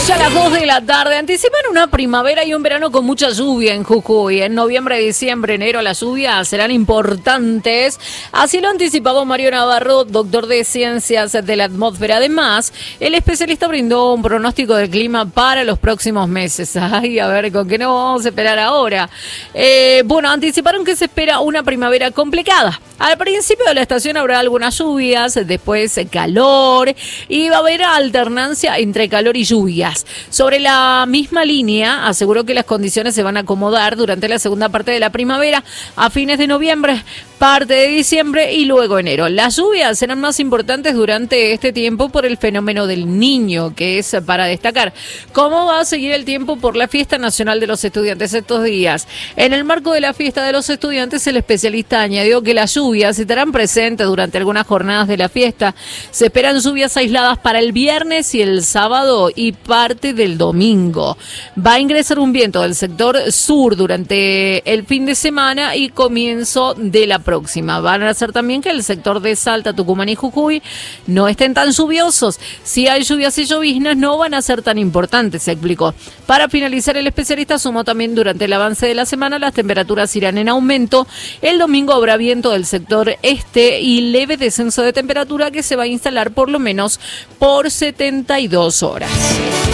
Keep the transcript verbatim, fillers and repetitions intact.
Ya a las dos de la tarde anticipan una primavera y un verano con mucha lluvia en Jujuy. En noviembre, diciembre, enero las lluvias serán importantes. Así lo anticipaba Mario Navarro, doctor de Ciencias de la Atmósfera. Además, el especialista brindó un pronóstico del clima para los próximos meses. Ay, a ver, ¿con qué nos vamos a esperar ahora? Eh, bueno, anticiparon que se espera una primavera complicada. Al principio de la estación habrá algunas lluvias, después calor y va a haber alternancia entre calor y lluvias. Sobre la misma línea, aseguró que las condiciones se van a acomodar durante la segunda parte de la primavera, a fines de noviembre, parte de diciembre y luego enero. Las lluvias serán más importantes durante este tiempo por el fenómeno del Niño, que es para destacar. ¿Cómo va a seguir el tiempo por la Fiesta Nacional de los Estudiantes estos días? En el marco de la Fiesta de los Estudiantes, el especialista añadió que las lluvias estarán presentes durante algunas jornadas de la fiesta. Se esperan lluvias aisladas para el viernes y el sábado y parte del domingo. Va a ingresar un viento del sector sur durante el fin de semana y comienzo de la próxima. Van a hacer también que el sector de Salta, Tucumán y Jujuy no estén tan lluviosos. Si hay lluvias y lloviznas, no van a ser tan importantes, se explicó. Para finalizar, el especialista sumó también durante el avance de la semana las temperaturas irán en aumento. El domingo habrá viento del sector este y leve descenso de temperatura que se va a instalar por lo menos por setenta y dos horas.